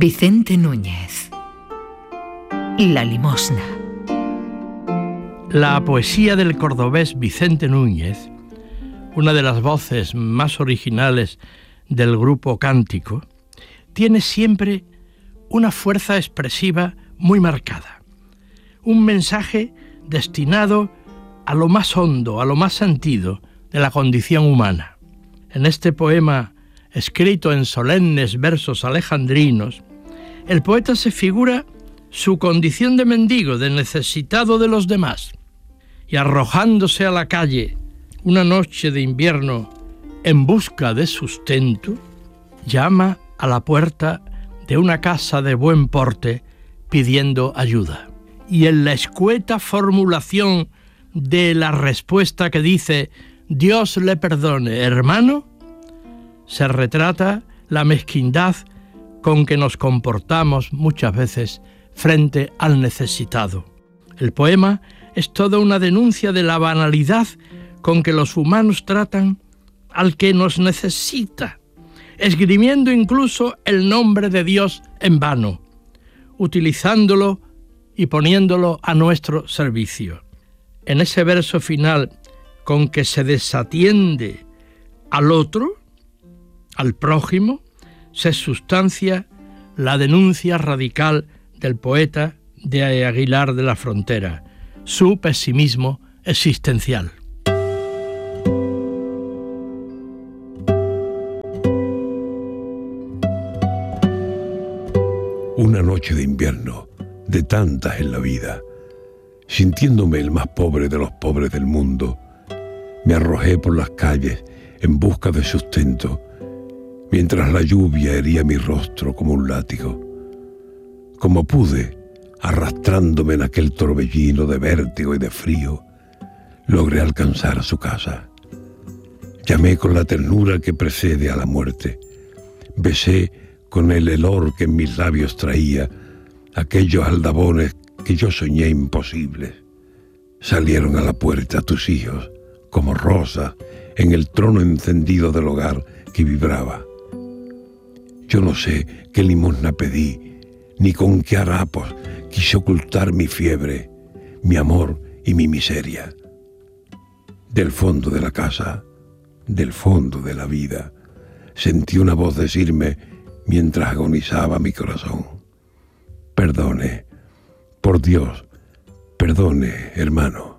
Vicente Núñez. La limosna. La poesía del cordobés Vicente Núñez, una de las voces más originales del grupo Cántico, tiene siempre una fuerza expresiva muy marcada. Un mensaje destinado a lo más hondo, a lo más sentido de la condición humana. En este poema, escrito en solemnes versos alejandrinos, el poeta se figura su condición de mendigo, de necesitado de los demás, y arrojándose a la calle una noche de invierno en busca de sustento, llama a la puerta de una casa de buen porte pidiendo ayuda. Y en la escueta formulación de la respuesta que dice «Dios le perdone, hermano», se retrata la mezquindad con que nos comportamos muchas veces frente al necesitado. El poema es toda una denuncia de la banalidad con que los humanos tratan al que nos necesita, esgrimiendo incluso el nombre de Dios en vano, utilizándolo y poniéndolo a nuestro servicio. En ese verso final con que se desatiende al otro, al prójimo, se sustancia la denuncia radical del poeta de Aguilar de la Frontera, su pesimismo existencial. Una noche de invierno, de tantas en la vida, sintiéndome el más pobre de los pobres del mundo, me arrojé por las calles en busca de sustento, mientras la lluvia hería mi rostro como un látigo. Como pude, arrastrándome en aquel torbellino de vértigo y de frío, logré alcanzar su casa. Llamé con la ternura que precede a la muerte. Besé con el helor que en mis labios traía aquellos aldabones que yo soñé imposibles. Salieron a la puerta tus hijos, como rosas, en el trono encendido del hogar que vibraba. Yo no sé qué limosna pedí, ni con qué harapos quise ocultar mi fiebre, mi amor y mi miseria. Del fondo de la casa, del fondo de la vida, sentí una voz decirme mientras agonizaba mi corazón: perdone, por Dios, perdone, hermano.